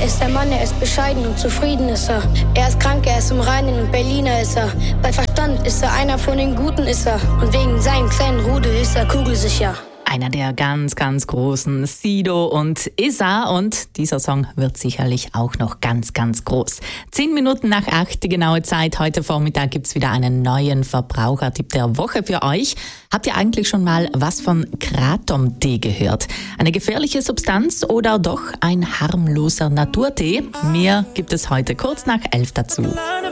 ist der Mann, er ist bescheiden und zufrieden ist er. Er ist krank, er ist im Reinen und Berliner ist er. Bei Verstand ist er einer von den Guten ist er. Und wegen seinem kleinen Rudel ist er kugelsicher. Einer der ganz, ganz großen, Sido und Issa. Und dieser Song wird sicherlich auch noch ganz, ganz groß. 10 Minuten nach 8, die genaue Zeit. Heute Vormittag gibt's wieder einen neuen Verbrauchertipp der Woche für euch. Habt ihr eigentlich schon mal was von Kratom-Tee gehört? Eine gefährliche Substanz oder doch ein harmloser Naturtee? Mehr gibt es heute kurz nach 11 dazu.